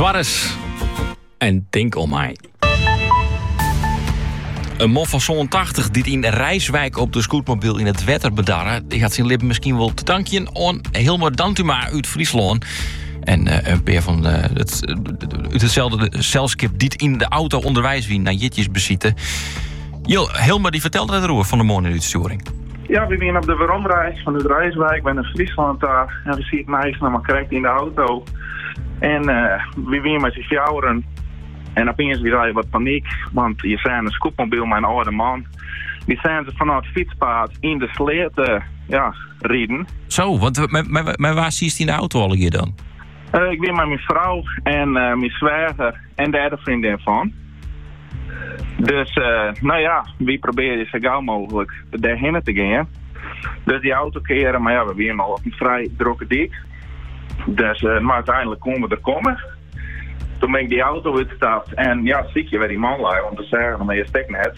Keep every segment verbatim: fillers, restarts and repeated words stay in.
Suarez en Denk om mij. Een man van zo'n tachtig die in Rijswijk op de scootmobiel in het wetter bedarren, die gaat zijn lippen misschien wel te danken aan Hilmer Dantuma uit Friesland. En uh, een peer van uh, het, uit hetzelfde celskip die in de auto onderwijs wie naar jitjes bezitten. Jo, Hilmer die vertelde het erover van de morgenuitsturing. Ja, we zijn op de waarom-reis van de Rijswijk. Ik ben in Friesland daar. En we zien het meisje nog maar correct in de auto. En uh, we zijn met z'n fjouweren. En opeens weer wat paniek. Want je zijn een scootmobiel met een oude man. Die zijn ze vanuit het fietspad in de sleet uh, ja, rijden. Zo, want maar, maar, maar waar zie je in de auto al hier dan? Uh, ik ben met mijn vrouw en uh, mijn zwager en de derde vriendin van. Dus, uh, nou ja, we proberen zo gauw mogelijk daarheen te gaan. Dus die auto keren, maar ja, we zijn al op een vrij drukke dik. Dus, uh, maar uiteindelijk komen we er komen. Toen ben ik die auto uitgestapt en ja, zie je waar die man lag, om te zeggen, maar je stek net.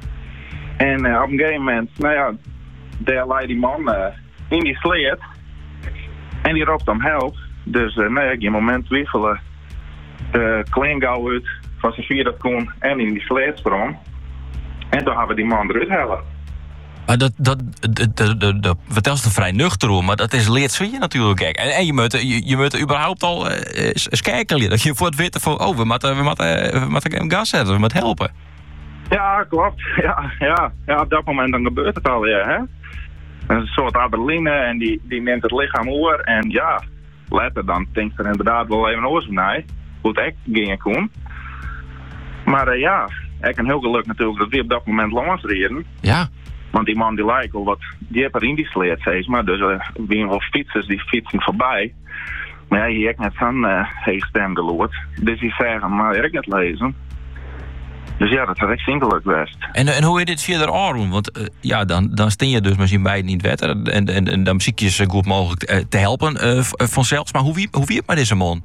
En uh, op een gegeven moment, nou ja, daar lag die man uh, in die sleet. En die roept om help. Dus, uh, nou ja, ik een moment twijfelen. De klein gauw uit van zijn vier dat kon en in die sleet sprong. En toen hebben we die man eruit halen. Maar dat, dat, dat, dat, dat, dat vertelt het vrij nuchter hoor, maar dat is leert je natuurlijk. Kijk. En, en je moet, je, je moet überhaupt al uh, eens kijken. Dat je voor het weten van, oh, we moeten, we moeten, we moeten een gas zetten, we moeten helpen. Ja, klopt. Ja, ja, ja, op dat moment dan gebeurt het al, ja. Hè? Een soort adrenaline en die, die neemt het lichaam over. En ja, later dan denkt er inderdaad wel even oors naar hoe het echt ging kon. Maar uh, ja, ik heb heel geluk natuurlijk dat we op dat moment langs reden. Ja. Want die man die lijkt wel wat dieper in die sleet, zeg maar. Dus er zijn wel fietsers die fietsen voorbij. Maar ja, je hebt net zo'n uh, hele stem geloord. Dus die zeggen, maar ik net lezen. Dus ja, dat had ik zinkelijk best. En, en hoe je dit verder aandoen? Want uh, ja, dan, dan steen je dus misschien beiden niet wetter. En, en, en dan zie je ze goed mogelijk uh, te helpen uh, vanzelfs. Maar hoe wie, hoe wie het met deze man?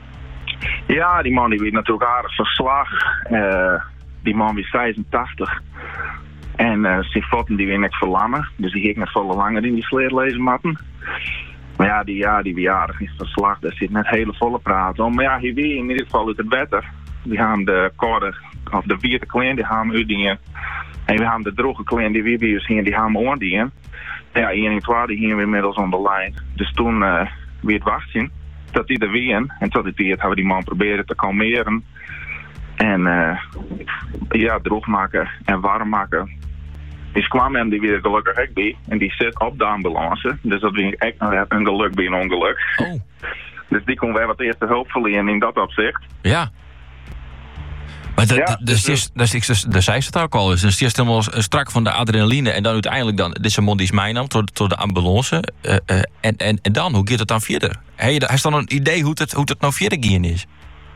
Ja, die man die werd natuurlijk aardig verslag. Uh, die man was zesentachtig. En uh, zijn voeten die weer net verlammen. Dus die ging net volle langer in die sleet lezen matten. Maar ja, die, ja, die bejaardig is verslag. Daar zit net hele volle praten om. Maar ja, hier weer in ieder geval uit het wetter. Die gaan de korde, of de vierde klein, die gaan uitdienen. En we gaan de droge klein, die weer bij ons hier, die gaan we oordienen. Ja, één en twee, die gingen we inmiddels aan de lijn. Dus toen uh, weer het wachten. Dat die er weer en tot het weer hebben we die man proberen te kalmeren. En uh, ja, droog maken en warm maken. Dus kwam hem die weer gelukkig echt bij. En die zit op de ambulance. Dus dat vind ik echt een geluk bij een ongeluk. Oh. Dus die kon wij wat eerste hulp verlenen in dat opzicht. Ja. Maar de, ja, de, dus, dus, dus, dus, dus zei ze het ook al. Dus het is helemaal strak van de adrenaline. En dan uiteindelijk dan, dit is een man die is meenam tot, tot de ambulance. Uh, uh, en, en, en dan, hoe gaat het dan verder? Heb je, heb je dan een idee hoe het, hoe het nou verder gaan is?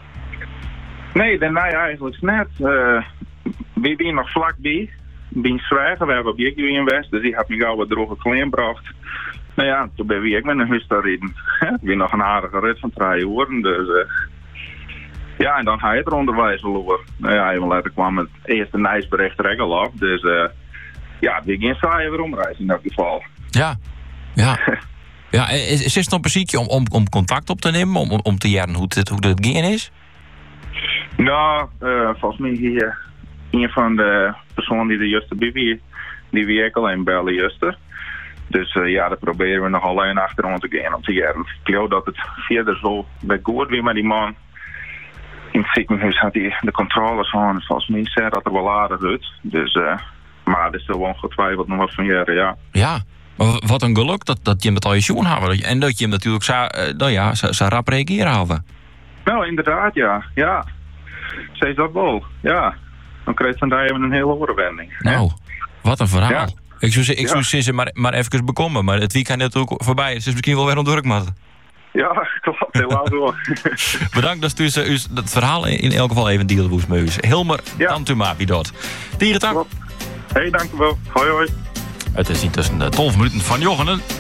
Nee, daarna eigenlijk net. Uh, we zijn nog vlakbij. Bij zwijgen, we hebben objecten in West. Dus die had me gauw wat droge klein gebracht. Nou ja, toen ben ik met een huis te rijden. Ik ben nog een aardige rit van drie uur. Dus uh, ja, en dan ga je het onderwijs verloren. Nou ja, even later kwam het eerste nieuwsbericht regel af. Dus uh, ja, we gaan saaien weer omreizen in dat geval. Ja, ja. Ja, is, is het nog een ziekje om, om, om contact op te nemen? Om, om te jaren hoe het, hoe het gaan is? Nou, uh, volgens mij hier een van de personen die er juist bij wie, die wie ik alleen bellen juist. Dus uh, ja, daar proberen we nog alleen achterom te gaan om te jaren. Ik geloof dat het verder zo bij goed weer met die man. In het ziekenhuis had hij de controles van. Volgens mij zei dat er wel aardig uit. Dus, uh, maar er is er wel getwijfeld nog wat van jaren, ja. Ja, maar wat een geluk dat, dat je hem met al je schoen hebben. En dat je hem natuurlijk zo, uh, nou ja, zo, zo rap reageren hebben. Nou, inderdaad, ja. Ja. Zei dat wel, ja. Dan krijg je vandaag even een hele oorwending. Nou, wat een verhaal. Ja. Ik zou, ik zou ja. ze maar, maar even bekomen, maar het weekend natuurlijk voorbij. Het is misschien wel weer een drukmat. Ja, klopt. Helaas wel. Bedankt dat u het verhaal in elk geval even deelde woest met u. Hilmer ja. Dantuma, wie dat. Dierentak. Hé, hey, dank u wel. Hoi, hoi. Het is niet tussen de twaalf minuten van Jochenen.